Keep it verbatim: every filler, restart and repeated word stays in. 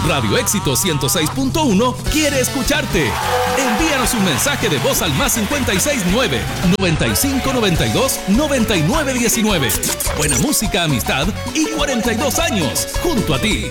Radio Éxito ciento seis punto uno quiere escucharte. Envíanos un mensaje de voz al más cincuenta y seis nueve, noventa y cinco noventa y dos, noventa y nueve diecinueve. Buena música, amistad y cuarenta y dos años junto a ti.